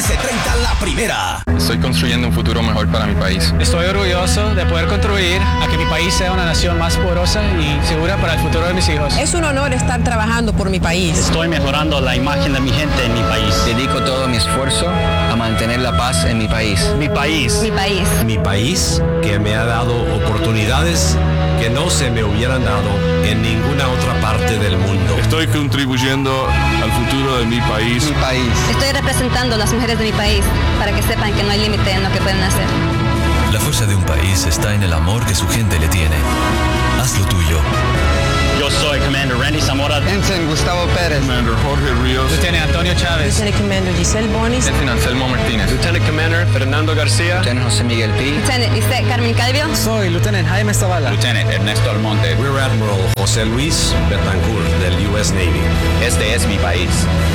13:30 la primera. Estoy construyendo un futuro mejor para mi país. Estoy orgulloso de poder contribuir a que mi país sea una nación más poderosa y segura para el futuro de mis hijos. Es un honor estar trabajando por mi país. Estoy mejorando la imagen de mi gente en mi país. Dedico todo mi esfuerzo a mantener la paz en mi país. Mi país. Mi país. Mi país, que me ha dado oportunidades que no se me hubieran dado en ninguna otra parte del mundo. Estoy contribuyendo al futuro de mi país. Mi país. Estoy representando a las mujeres de mi país para que sepan que no hay límite en lo que pueden hacer. La fuerza de un país está en el amor que su gente le tiene. Haz lo tuyo. Yo soy Commander Randy Zamora. Ensign Gustavo Pérez. Commander Jorge Ríos. Lieutenant Antonio Chávez. Lieutenant Commander Giselle Bonis. Lieutenant Anselmo Martínez. Lieutenant Commander Fernando García. Lieutenant José Miguel Pi. Lieutenant Lisette Carmen Calvio. Soy Lieutenant Jaime Zavala. Lieutenant Ernesto Almonte. Rear Admiral José Luis Betancourt del US Navy. Este es mi país.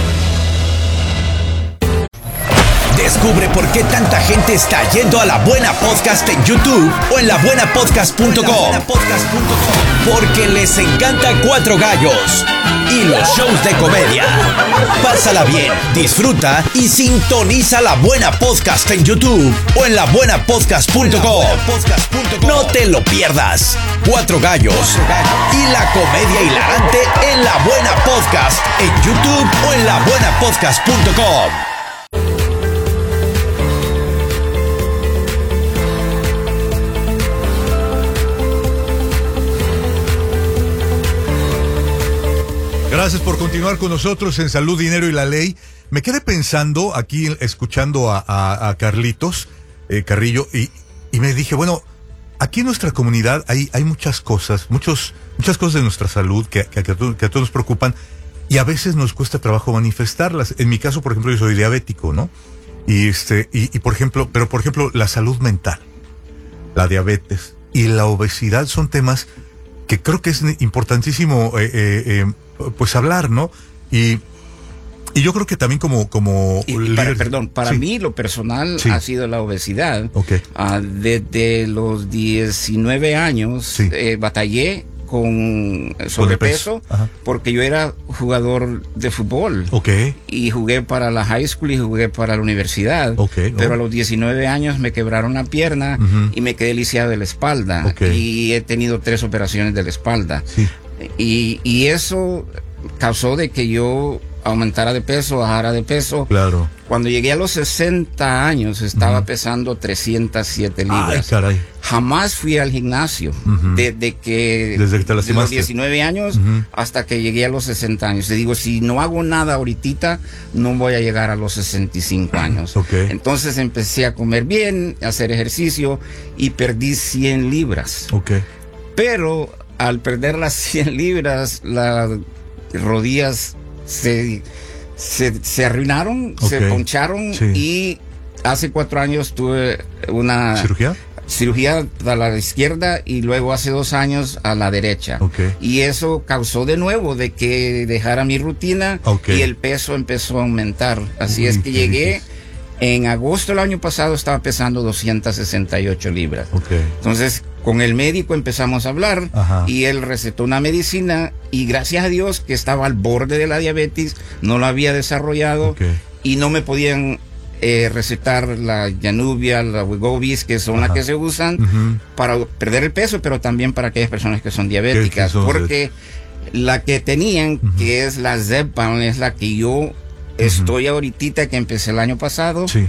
Descubre por qué tanta gente está yendo a La Buena Podcast en YouTube o en labuenapodcast.com. Porque les encanta Cuatro Gallos y los shows de comedia. Pásala bien, disfruta y sintoniza La Buena Podcast en YouTube o en labuenapodcast.com. No te lo pierdas. Cuatro Gallos y la comedia hilarante en La Buena Podcast en YouTube o en labuenapodcast.com. Gracias por continuar con nosotros en Salud, Dinero y la Ley. Me quedé pensando aquí, escuchando a Carlitos Carrillo, y me dije, bueno, aquí en nuestra comunidad hay muchas cosas, muchas cosas de nuestra salud que a todos nos preocupan, y a veces nos cuesta trabajo manifestarlas. En mi caso, por ejemplo, yo soy diabético, ¿no? Y por ejemplo, la salud mental, la diabetes y la obesidad son temas que creo que es importantísimo pues hablar, ¿no? Y yo creo que también como para sí. mí lo personal sí. ha sido la obesidad. Okay. Desde los 19 años sí. Batallé con sobrepeso porque yo era jugador de fútbol. Okay. Y jugué para la high school y jugué para la universidad. Okay. Pero a los 19 años me quebraron la pierna y me quedé lisiado de la espalda. Okay. Y he tenido 3 operaciones de la espalda. Sí. Y eso causó de que yo aumentara de peso, bajara de peso. Claro. Cuando llegué a los 60 años estaba pesando 307 libras. Ay, caray. Jamás fui al gimnasio desde que te lastimaste. de los 19 años hasta que llegué a los 60 años. Te digo, si no hago nada ahorita, no voy a llegar a los 65 años. Okay. Entonces empecé a comer bien, a hacer ejercicio y perdí 100 libras. Okay. Pero al perder las 100 libras, las rodillas se arruinaron, Okay. se poncharon, sí. y hace 4 años tuve una cirugía a la izquierda y luego hace 2 años a la derecha. Okay. Y eso causó de nuevo de que dejara mi rutina. Okay. Y el peso empezó a aumentar. Así es que llegué en agosto del año pasado, estaba pesando 268 libras. Okay. Entonces con el médico empezamos a hablar. Ajá. Y él recetó una medicina y gracias a Dios que estaba al borde de la diabetes, no la había desarrollado. Okay. Y no me podían recetar la Januvia, la Wegovy, que son las que se usan para perder el peso, pero también para aquellas personas que son diabéticas, porque la que tenían, que es la Zepbound, es la que yo estoy ahorita, que empecé el año pasado. Sí.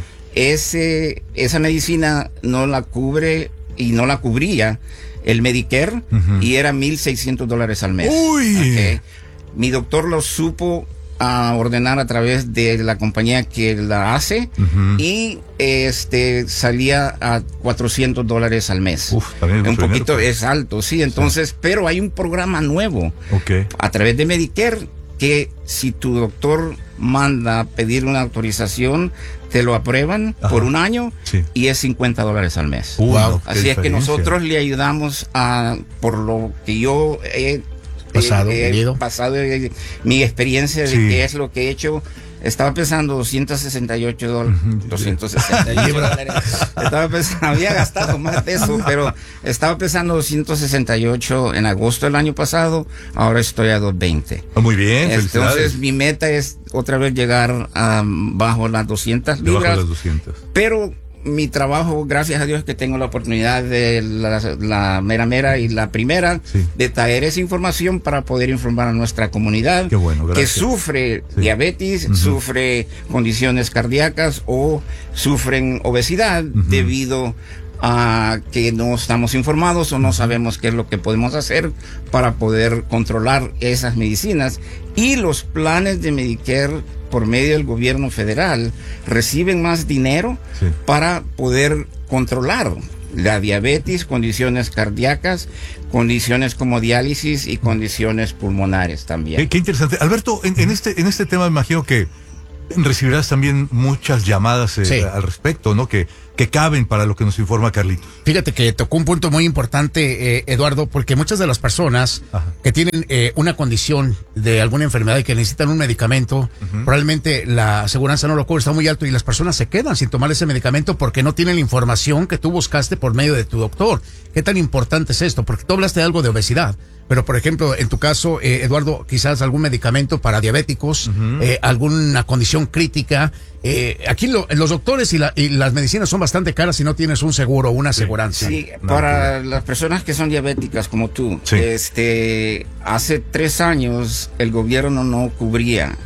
Esa medicina no la cubre y no la cubría el Medicare, y era $1,600 al mes. Uy. Okay. Mi doctor lo supo a ordenar a través de la compañía que la hace, y salía a $400 al mes. Uf, también un poquito dinero, es alto, sí. Entonces, sí. Pero hay un programa nuevo a través de Medicare que si tu doctor manda a pedir una autorización, te lo aprueban por un año, y es $50 al mes. Wow, así es que nosotros le ayudamos por lo que yo he pasado mi experiencia de qué es lo que he hecho. estaba pesando $268. 268 dólares. Estaba pesando, había gastado más de eso, pero estaba pesando 268 en agosto del año pasado. Ahora estoy a 220. Muy bien. Entonces mi meta es otra vez llegar bajo las 200 libras. Bajo las 200. Pero mi trabajo, gracias a Dios que tengo la oportunidad de la mera y la primera, de traer esa información para poder informar a nuestra comunidad. Qué bueno, que sufre diabetes, sufre condiciones cardíacas o sufren obesidad debido a que no estamos informados o no sabemos qué es lo que podemos hacer para poder controlar esas medicinas. Y los planes de Medicare por medio del gobierno federal reciben más dinero para poder controlar la diabetes, condiciones cardíacas, condiciones como diálisis y condiciones pulmonares también. Qué interesante. Alberto, en este tema me imagino que recibirás también muchas llamadas al respecto, ¿no? Que caben para lo que nos informa Carlitos. Fíjate que tocó un punto muy importante, Eduardo, porque muchas de las personas que tienen una condición de alguna enfermedad y que necesitan un medicamento, probablemente la aseguranza no lo cubre, está muy alto y las personas se quedan sin tomar ese medicamento porque no tienen la información que tú buscaste por medio de tu doctor. ¿Qué tan importante es esto? Porque tú hablaste de algo de obesidad. Pero, por ejemplo, en tu caso, Eduardo, quizás algún medicamento para diabéticos, alguna condición crítica. Aquí los doctores y las medicinas son bastante caras si no tienes un seguro o una aseguranza. Sí, para las personas que son diabéticas como tú, hace 3 años el gobierno no cubría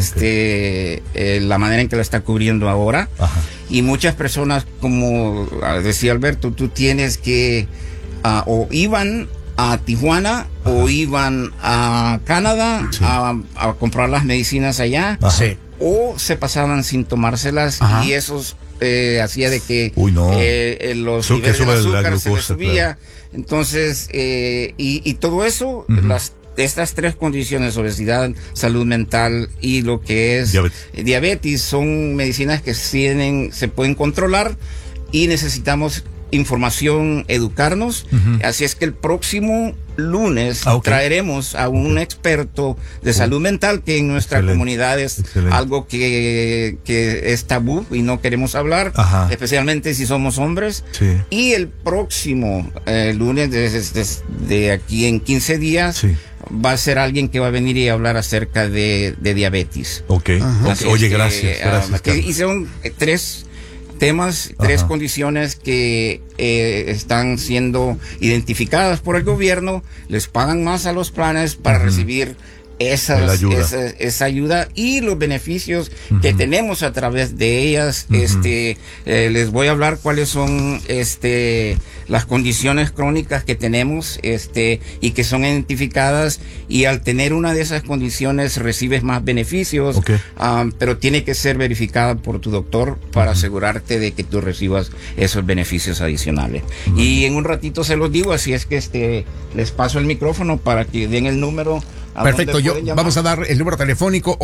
la manera en que la está cubriendo ahora. Y muchas personas, como decía Alberto, tú tienes que o iban a Tijuana o iban a Canadá a comprar las medicinas allá, o se pasaban sin tomárselas y eso hacía de que los niveles de azúcar se les subía. Entonces, y todo eso, estas 3 condiciones, obesidad, salud mental y lo que es diabetes, son medicinas que se pueden controlar y necesitamos información, educarnos. Así es que el próximo lunes traeremos a un experto de salud mental, que en nuestra comunidad es algo que es tabú y no queremos hablar, especialmente si somos hombres. Y el próximo lunes de aquí en 15 días va a ser alguien que va a venir y hablar acerca de diabetes. Oye, gracias. Y son 3 temas, 3 condiciones que están siendo identificadas por el gobierno. Les pagan más a los planes para recibir esa ayuda y los beneficios que tenemos a través de ellas. Les voy a hablar cuáles son las condiciones crónicas que tenemos y que son identificadas, y al tener una de esas condiciones recibes más beneficios, pero tiene que ser verificada por tu doctor para asegurarte de que tú recibas esos beneficios adicionales. Y en un ratito se los digo, así es que les paso el micrófono para que den el número. Perfecto, vamos a dar el número telefónico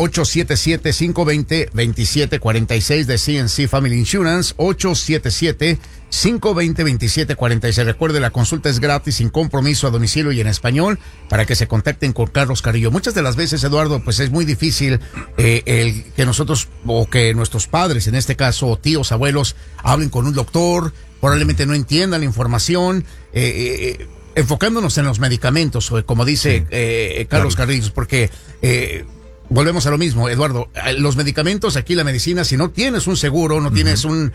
877-520-2746 de CNC Family Insurance, 877-520-2746. Recuerde, la consulta es gratis, sin compromiso, a domicilio y en español, para que se contacten con Carlos Carrillo. Muchas de las veces, Eduardo, pues es muy difícil el que nosotros, o que nuestros padres, en este caso, o tíos, abuelos, hablen con un doctor, probablemente no entiendan la información, enfocándonos en los medicamentos, como dice Carlos Carrillo, porque volvemos a lo mismo, Eduardo. Los medicamentos, aquí la medicina, si no tienes un seguro, no tienes una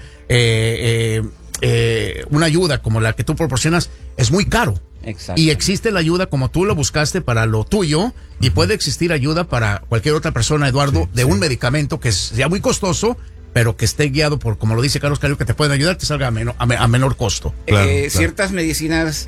ayuda como la que tú proporcionas, es muy caro. Y existe la ayuda como tú lo buscaste para lo tuyo, y puede existir ayuda para cualquier otra persona, Eduardo, de un medicamento que sea muy costoso, pero que esté guiado por, como lo dice Carlos Carrillo, que te pueden ayudar, que salga a menor costo. Ciertas medicinas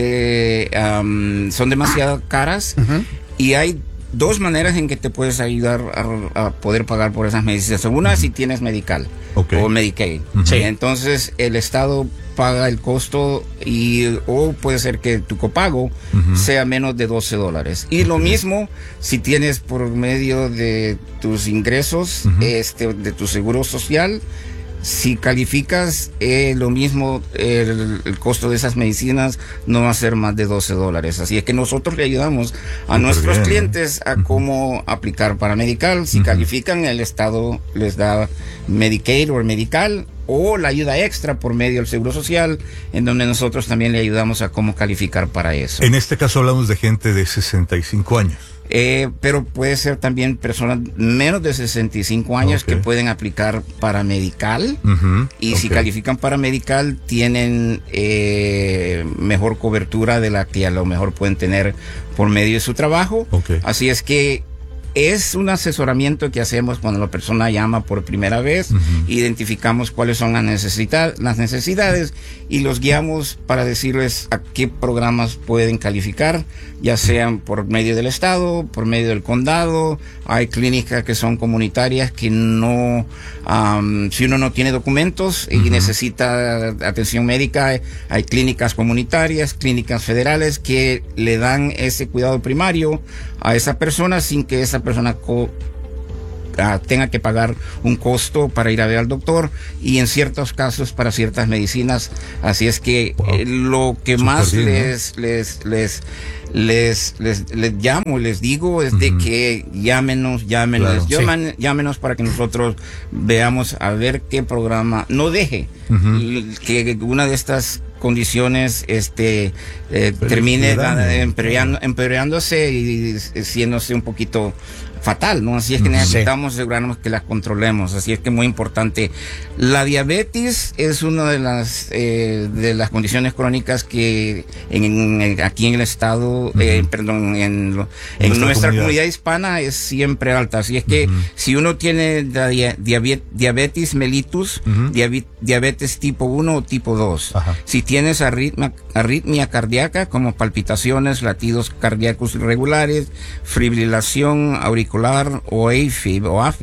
son demasiado caras, y hay 2 maneras en que te puedes ayudar a poder pagar por esas medicinas. Una, si tienes Medical o Medicaid. Entonces el Estado paga el costo, o puede ser que tu copago sea menos de $12. Y lo mismo si tienes por medio de tus ingresos, de tu seguro social, Si calificas, lo mismo, el costo de esas medicinas no va a ser más de $12. Así es que nosotros le ayudamos a nuestros clientes a cómo aplicar para Medical. Si califican, el Estado les da Medicaid o Medical, o la ayuda extra por medio del Seguro Social, en donde nosotros también le ayudamos a cómo calificar para eso. En este caso hablamos de gente de 65 años. Pero puede ser también personas menos de 65 años que pueden aplicar para Medical. Y si califican para Medical, tienen mejor cobertura de la que a lo mejor pueden tener por medio de su trabajo. Así es que es un asesoramiento que hacemos cuando la persona llama por primera vez. Identificamos cuáles son las necesidades y los guiamos para decirles a qué programas pueden calificar, ya sean por medio del Estado, por medio del condado. Hay clínicas que son comunitarias que no, si uno no tiene documentos y necesita atención médica, hay clínicas comunitarias, clínicas federales que le dan ese cuidado primario a esa persona sin que esa persona tenga que pagar un costo para ir a ver al doctor, y en ciertos casos para ciertas medicinas. Así es que lo que más les llamo, les digo, es de que llámenos, llámenos para que nosotros veamos a ver qué programa. No deje que una de estas condiciones termine empeorándose y siéndose un poquito fatal, ¿no? Así es que necesitamos asegurarnos que las controlemos. Así es que muy importante. La diabetes es una de las condiciones crónicas que aquí en el estado, en nuestra comunidad hispana es siempre alta. Así es que si uno tiene diabetes mellitus, diabetes tipo 1 o tipo 2, si tienes arritmia cardíaca como palpitaciones, latidos cardíacos irregulares, fibrilación auricular o AFib,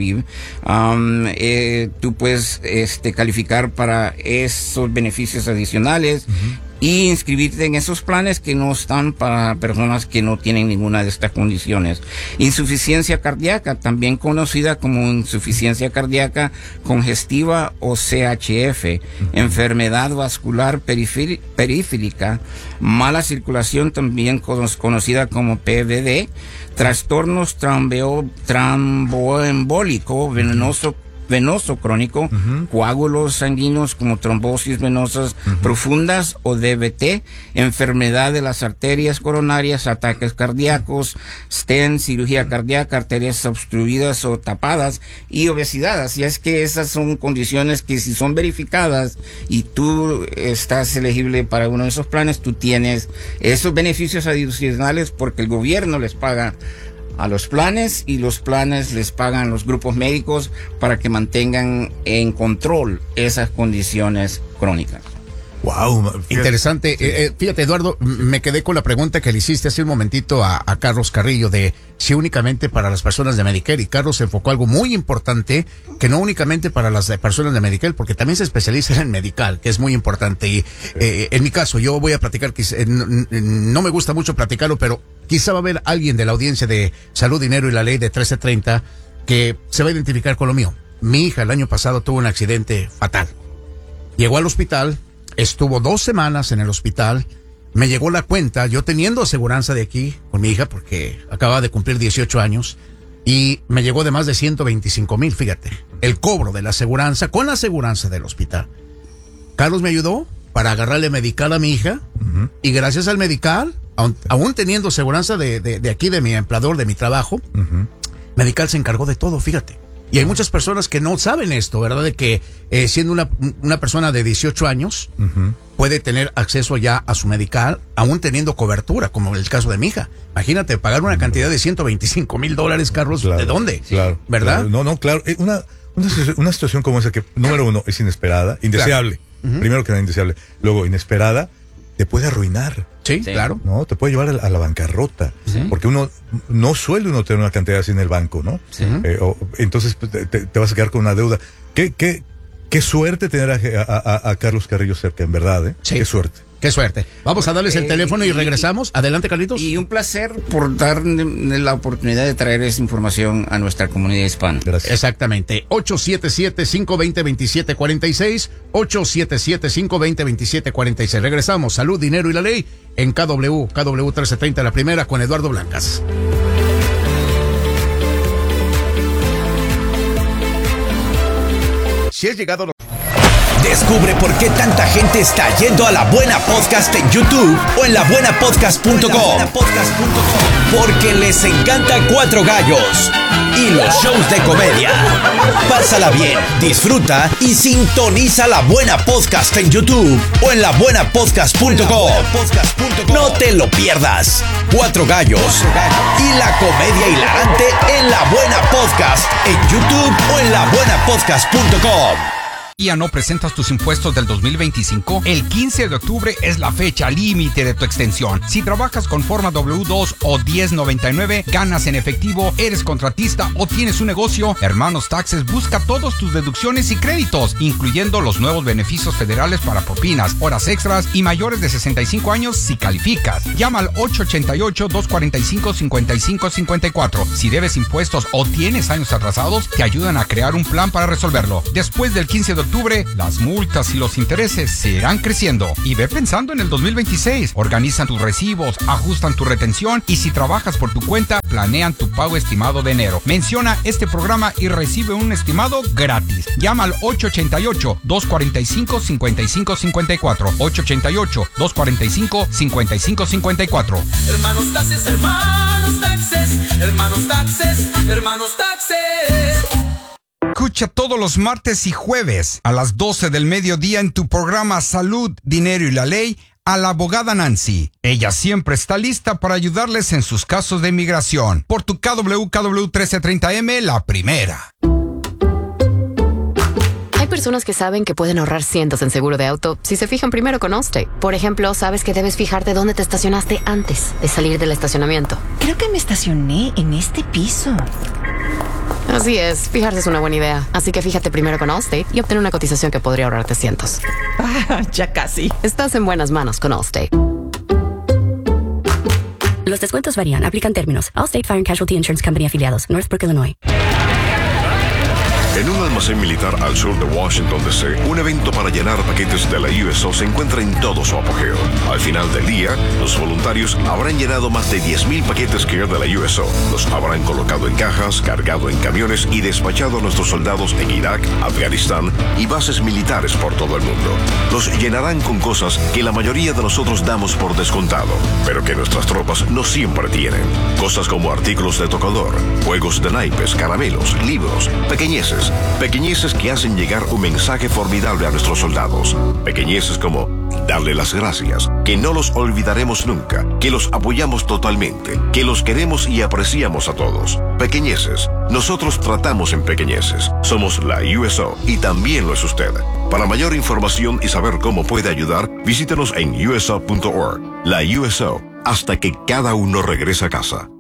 tú puedes calificar para esos beneficios adicionales y inscribirte en esos planes que no están para personas que no tienen ninguna de estas condiciones. Insuficiencia cardíaca, también conocida como insuficiencia cardíaca congestiva o CHF, enfermedad vascular periférica, mala circulación, también conocida como PVD, trastornos tromboembólico venoso crónico, coágulos sanguíneos como trombosis venosas profundas o DVT, enfermedad de las arterias coronarias, ataques cardíacos, stent, cirugía cardíaca, arterias obstruidas o tapadas, y obesidad. Así es que esas son condiciones que, si son verificadas y tú estás elegible para uno de esos planes, tú tienes esos beneficios adicionales, porque el gobierno les paga a los planes y los planes les pagan los grupos médicos para que mantengan en control esas condiciones crónicas. Wow, interesante. Fíjate, Eduardo, me quedé con la pregunta que le hiciste hace un momentito a Carlos Carrillo de si únicamente para las personas de Medicare, y Carlos se enfocó algo muy importante, que no únicamente para las personas de Medicare, porque también se especializa en Medical, que es muy importante. Y en mi caso, yo voy a platicar, no me gusta mucho platicarlo, pero quizá va a haber alguien de la audiencia de Salud, Dinero y la Ley de 1330 que se va a identificar con lo mío. Mi hija el año pasado tuvo un accidente fatal. Llegó al hospital, estuvo 2 semanas en el hospital, me llegó la cuenta, yo teniendo aseguranza de aquí con mi hija, porque acababa de cumplir 18 años, y me llegó de más de 125,000, fíjate, el cobro de la aseguranza con la aseguranza del hospital. Carlos me ayudó para agarrarle Medical a mi hija, y gracias al Medical, aún teniendo aseguranza de aquí, de mi empleador, de mi trabajo, Medical se encargó de todo, fíjate. Y hay muchas personas que no saben esto, ¿verdad? De que siendo una persona de 18 años, puede tener acceso ya a su Medical, aún teniendo cobertura, como el caso de mi hija. Imagínate, pagar una cantidad de $125,000, Carlos, claro, ¿de dónde? Claro. ¿Verdad? Claro. Claro. Una situación como esa que, número uno, es inesperada, indeseable. Claro. Primero que nada, indeseable. Luego, inesperada, te puede arruinar. Sí, claro. No, te puede llevar a la bancarrota. Sí. Porque uno no suele tener una cantidad así en el banco, ¿no? Sí. Entonces te vas a quedar con una deuda. Qué suerte tener a Carlos Carrillo cerca, en verdad, ¿eh? Sí. Qué suerte. Qué suerte. Vamos a darles el teléfono y regresamos. Adelante, Carlitos. Y un placer por dar la oportunidad de traer esa información a nuestra comunidad hispana. Gracias. Exactamente. 877-520-2746. 877-520-2746. Regresamos. Salud, dinero y la ley en KW 1330, la primera, con Eduardo Blancas. Si has llegado a... Descubre por qué tanta gente está yendo a La Buena Podcast en YouTube o en labuenapodcast.com. Porque les encanta Cuatro Gallos y los shows de comedia. Pásala bien, disfruta y sintoniza La Buena Podcast en YouTube o en labuenapodcast.com. No te lo pierdas. Cuatro Gallos y la comedia hilarante en La Buena Podcast en YouTube o en labuenapodcast.com. ¿Ya no presentas tus impuestos del 2025? El 15 de octubre es la fecha límite de tu extensión. Si trabajas con forma W2 o 1099, ganas en efectivo, eres contratista o tienes un negocio, Hermanos Taxes busca todas tus deducciones y créditos, incluyendo los nuevos beneficios federales para propinas, horas extras y mayores de 65 años si calificas. Llama al 888-245-5554. Si debes impuestos o tienes años atrasados, te ayudan a crear un plan para resolverlo. Después del 15 de octubre, las multas y los intereses seguirán creciendo. Y ve pensando en el 2026. Organizan tus recibos, ajustan tu retención y si trabajas por tu cuenta, planean tu pago estimado de enero. Menciona este programa y recibe un estimado gratis. Llama al 888-245-5554. 888-245-5554. Hermanos Taxes, hermanos Taxes, hermanos Taxes, hermanos Taxes. Escucha todos los martes y jueves a las 12 del mediodía en tu programa Salud, Dinero y la Ley a la abogada Nancy. Ella siempre está lista para ayudarles en sus casos de inmigración. Por tu KW 1330M, la primera. Hay personas que saben que pueden ahorrar cientos en seguro de auto si se fijan primero con Allstate. Por ejemplo, sabes que debes fijarte dónde te estacionaste antes de salir del estacionamiento. Creo que me estacioné en este piso. Así es, fijarse es una buena idea. Así que fíjate primero con Allstate y obtén una cotización que podría ahorrarte cientos. Ya casi. Estás en buenas manos con Allstate. Los descuentos varían. Aplican términos. Allstate Fire and Casualty Insurance Company afiliados. Northbrook, Illinois. En un almacén militar al sur de Washington, D.C., un evento para llenar paquetes de la USO se encuentra en todo su apogeo. Al final del día, los voluntarios habrán llenado más de 10,000 paquetes Care de la USO. Los habrán colocado en cajas, cargado en camiones y despachado a nuestros soldados en Irak, Afganistán y bases militares por todo el mundo. Los llenarán con cosas que la mayoría de nosotros damos por descontado, pero que nuestras tropas no siempre tienen. Cosas como artículos de tocador, juegos de naipes, caramelos, libros, pequeñeces que hacen llegar un mensaje formidable a nuestros soldados. Pequeñeces como darle las gracias, que no los olvidaremos nunca, que los apoyamos totalmente, que los queremos y apreciamos a todos. Pequeñeces. Nosotros tratamos en pequeñeces. Somos la USO y también lo es usted. Para mayor información y saber cómo puede ayudar, visítenos en uso.org. La USO, hasta que cada uno regrese a casa.